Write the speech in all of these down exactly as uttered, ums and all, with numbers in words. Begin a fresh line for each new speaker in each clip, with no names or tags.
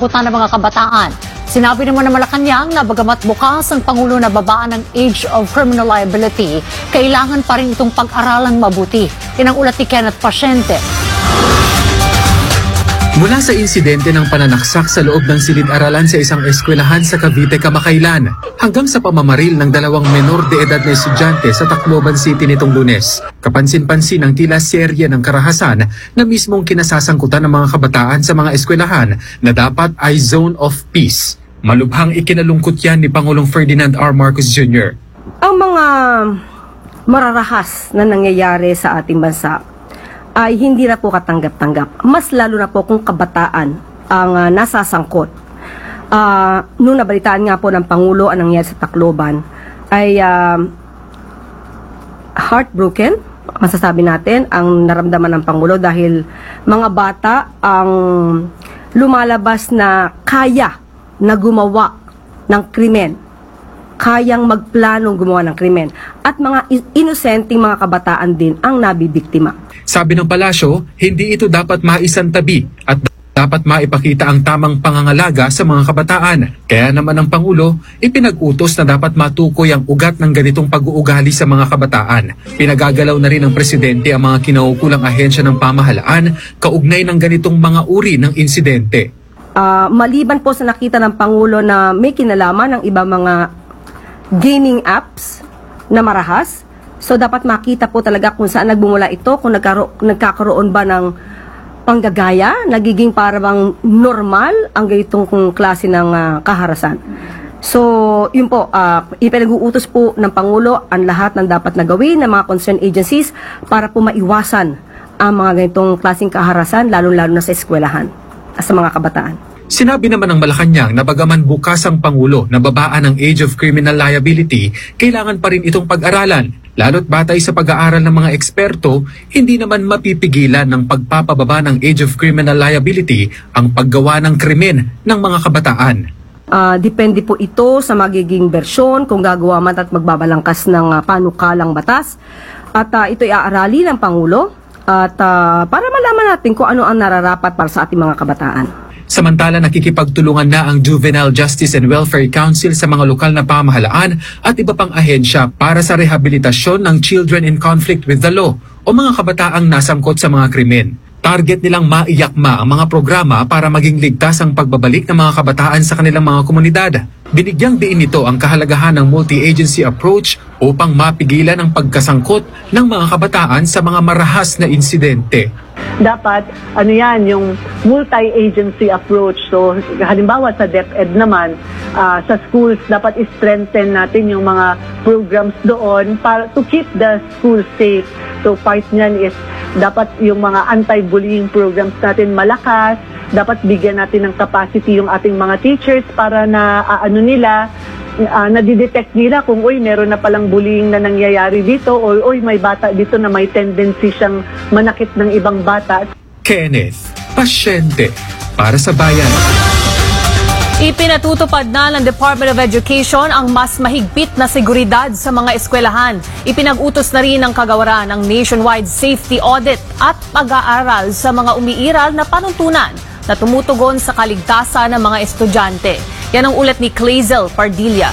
kasasakutan ng mga kabataan. Sinabi naman ng Malacanang na bagamat bukas ang Pangulo na babaan ng age of criminal liability, kailangan pa rin itong pag-aralang mabuti. Yan ang ulat ni Kenneth Pasyente.
Mula sa insidente ng pananaksak sa loob ng silid-aralan sa isang eskwelahan sa Cavite, Kamakailan, hanggang sa pamamaril ng dalawang menor de edad na estudyante sa Tacloban City nitong Lunes, kapansin-pansin ang tila serye ng karahasan na mismong kinasasangkutan ng mga kabataan sa mga eskwelahan na dapat ay zone of peace. Malubhang ikinalungkot yan ni Pangulong Ferdinand R. Marcos Junior
Ang mga mararahas na nangyayari sa ating bansa ay hindi na po katanggap-tanggap. Mas lalo na po kung kabataan ang uh, nasasangkot. Uh, nung nabalitaan nga po ng Pangulo ang nangyari sa Tacloban, ay uh, heartbroken, masasabi natin, ang naramdaman ng Pangulo dahil mga bata ang lumalabas na kaya na gumawa ng krimen, kayang magplanong gumawa ng krimen, at mga inosenteng mga kabataan din ang nabibiktima.
Sabi ng palasyo, hindi ito dapat maisantabi at dapat maipakita ang tamang pangangalaga sa mga kabataan. Kaya naman ang Pangulo, ipinag-utos na dapat matukoy ang ugat ng ganitong pag-uugali sa mga kabataan. Pinagagalaw na rin ng Presidente ang mga kinaukulang ahensya ng pamahalaan kaugnay ng ganitong mga uri ng insidente.
Uh, maliban po sa nakita ng Pangulo na may kinalaman ng iba mga gaming apps na marahas, so dapat makita po talaga kung saan nagbumula ito, kung nagkaro- nagkakaroon ba ng panggagaya, nagiging parang normal ang ganitong klase ng uh, kaharasan. So, yun po, uh, ipinag-uutos po ng Pangulo ang lahat ng dapat na gawin ng mga concerned agencies para po maiwasan ang mga ganitong klaseng kaharasan, lalo-lalo na sa eskwelahan at sa mga kabataan.
Sinabi naman ng Malacanang na bagaman bukas ang Pangulo na babaan ang age of criminal liability, kailangan pa rin itong pag-aralan. Lalo't batay sa pag-aaral ng mga eksperto, hindi naman mapipigilan ng pagpapababa ng age of criminal liability ang paggawa ng krimen ng mga kabataan.
Uh, depende po ito sa magiging bersyon kung gagawa man at magbabalangkas ng uh, panukalang batas. At uh, ito iaarali ng Pangulo at uh, para malaman natin kung ano ang nararapat para sa ating mga kabataan.
Samantala, nakikipagtulungan na ang Juvenile Justice and Welfare Council sa mga lokal na pamahalaan at iba pang ahensya para sa rehabilitasyon ng children in conflict with the law o mga kabataang nasangkot sa mga krimen. Target nilang maiyakma ang mga programa para maging ligtas ang pagbabalik ng mga kabataan sa kanilang mga komunidad. Binigyang diin nito ang kahalagahan ng multi-agency approach upang mapigilan ang pagkasangkot ng mga kabataan sa mga marahas na insidente.
Dapat, ano yan, yung multi-agency approach. So, halimbawa sa DepEd naman, uh, sa schools, dapat i-strengthen natin yung mga programs doon para to keep the school safe. So, part niyan is dapat yung mga anti-bullying programs natin malakas, dapat bigyan natin ng capacity yung ating mga teachers para na uh, ano nila, uh, nadidetect nila kung uy, meron na palang bullying na nangyayari dito o uy, may bata dito na may tendency siyang manakit ng ibang bata.
Kenneth Pasyente para sa Bayan.
Ipinatutupad na ng Department of Education ang mas mahigpit na seguridad sa mga eskwelahan. Ipinag-utos na rin ng kagawaran ng nationwide safety audit at pag-aaral sa mga umiiral na panuntunan na tumutugon sa kaligtasan ng mga estudyante. Yan ang ulat ni Clazel Pardilla.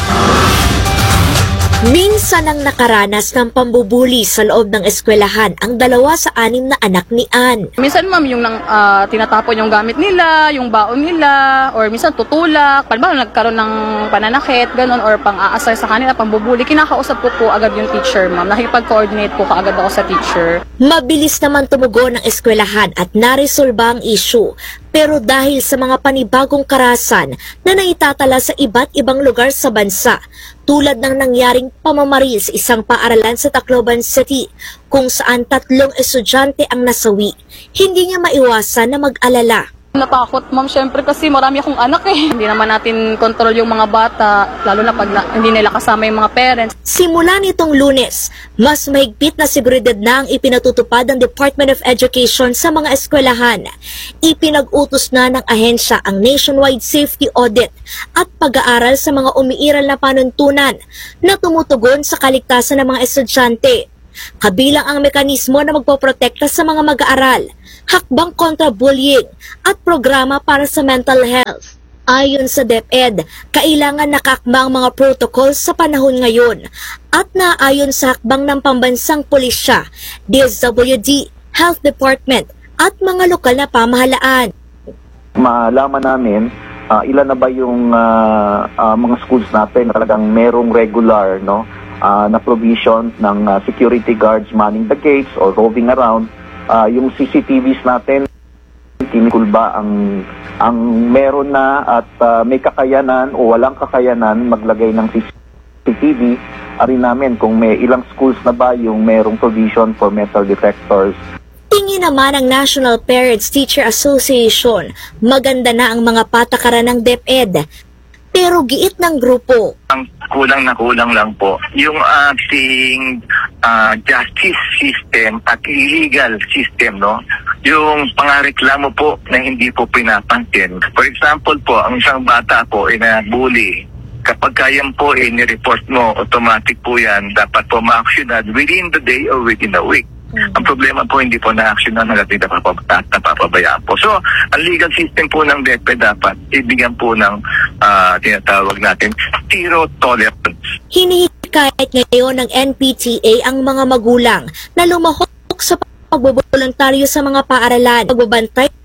Minsan ang nakaranas ng pambubuli sa loob ng eskwelahan ang dalawa sa anim na anak ni Ann.
Minsan ma'am, yung nang, uh, tinatapon yung gamit nila, yung baon nila, or minsan tutulak. Paano nagkaroon ng pananakit, ganun, or pang-aasar sa kanila, pambubuli. Kinakausap ko po agad yung teacher, ma'am. Nakipag-coordinate po kaagad ako sa teacher.
Mabilis naman tumugon ng eskwelahan at naresolba ang issue. Pero dahil sa mga panibagong karahasan na naitatala sa iba't ibang lugar sa bansa, tulad ng nangyaring pamamaril sa isang paaralan sa Tacloban City, kung saan tatlong estudyante ang nasawi, hindi niya maiwasan na mag-alala.
Natakot, ma'am, syempre kasi marami akong anak eh. Hindi naman natin kontrol yung mga bata, lalo na pag na, hindi nila kasama yung mga parents.
Simula nitong Lunes, mas mahigpit na seguridad na ang ipinatutupad ng Department of Education sa mga eskwelahan. Ipinag-utos na ng ahensya ang nationwide safety audit at pag-aaral sa mga umiiral na panuntunan na tumutugon sa kaligtasan ng mga estudyante. kabilang ang mekanismo na magpoprotekta sa mga mag-aaral, hakbang kontra bullying at programa para sa mental health. Ayon sa DepEd, kailangan nakaakma ang mga protocols sa panahon ngayon at naayon sa hakbang ng pambansang pulisya, D S W D, Health Department at mga lokal na pamahalaan.
Malaman namin uh, ilan na ba yung uh, uh, mga schools natin na talagang merong regular no uh, na provision ng uh, security guards manning the gates or roving around. Uh, yung C C T Vs natin, tinikul ba ang ang meron na at uh, may kakayanan o walang kakayanan maglagay ng C C T V. Arin namin kung may ilang schools na ba yung merong provision for metal detectors.
Tingin naman ng National Parents Teacher Association, maganda na ang mga patakaran ng DepEd. Pero giit ng grupo,
ang kulang na kulang lang po yung ating uh, justice system at illegal system, no? Yung pangareklamo po na hindi po pinapansin. For example po, ang isang bata po ay na-bully. Kapag kayan po ay ni-report mo, automatic po yan, dapat po ma-actionan within the day or within a week. Ang problema po, hindi po na-actionan hanggang hindi napapabayaan po. So, ang legal system po ng DepEd dapat ibigyan po ng uh, tinatawag natin zero tolerance.
Hinihikayat ngayon ng N P T A ang mga magulang na lumahok sa pagboboluntaryo sa mga paaralan, pagbabantay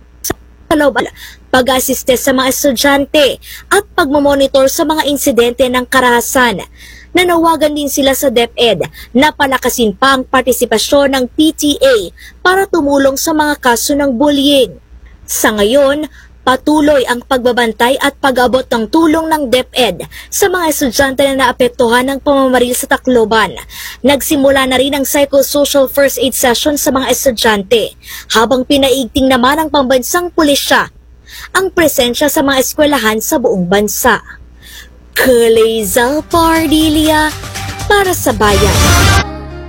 sa loob, pag-asiste sa mga estudyante at pagmamonitor sa mga insidente ng karahasan. Nanawagan din sila sa DepEd na palakasin pa ang partisipasyon ng P T A para tumulong sa mga kaso ng bullying. Sa ngayon, patuloy ang pagbabantay at pag-abot ng tulong ng DepEd sa mga estudyante na naapektuhan ng pamamaril sa Tacloban. Nagsimula na rin ang psychosocial first aid session sa mga estudyante, habang pinaigting naman ng pambansang pulisya ang presensya sa mga eskwelahan sa buong bansa. Kalezal Pardilia para sa bayan.